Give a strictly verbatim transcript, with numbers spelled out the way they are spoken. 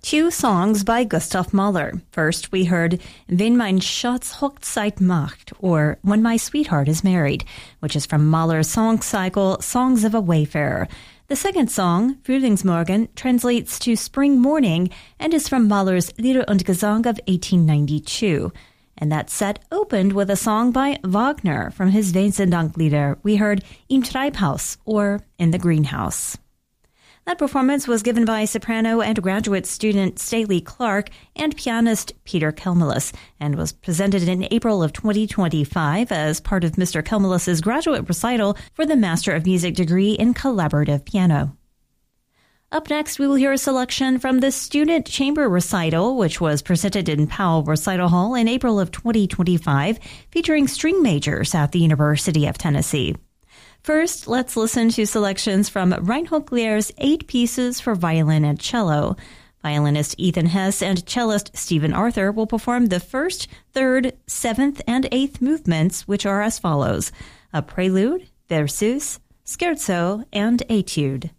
two songs by Gustav Mahler. First, we heard Wenn mein Schatz Hochzeit macht, or When My Sweetheart is Married, which is from Mahler's song cycle Songs of a Wayfarer. The second song, Frühlingsmorgen, translates to Spring Morning and is from Mahler's Lieder und Gesang of eighteen ninety-two. And that set opened with a song by Wagner from his Wesendonck-Lieder. We heard Im Treibhaus, or In the Greenhouse. That performance was given by soprano and graduate student Staley Clark and pianist Peter Kelmelis, and was presented in April of twenty twenty-five as part of Mister Kelmelis' graduate recital for the Master of Music degree in collaborative piano. Up next, we will hear a selection from the Student Chamber Recital, which was presented in Powell Recital Hall in April of twenty twenty-five, featuring string majors at the University of Tennessee. First, let's listen to selections from Reinhold Glier's Eight Pieces for Violin and Cello. Violinist Ethan Hess and cellist Stephen Arthur will perform the first, third, seventh, and eighth movements, which are as follows: a prelude, versus, scherzo, and etude.